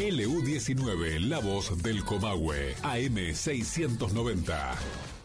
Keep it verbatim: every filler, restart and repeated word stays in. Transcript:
L U diecinueve, la voz del Comahue, A M seiscientos noventa.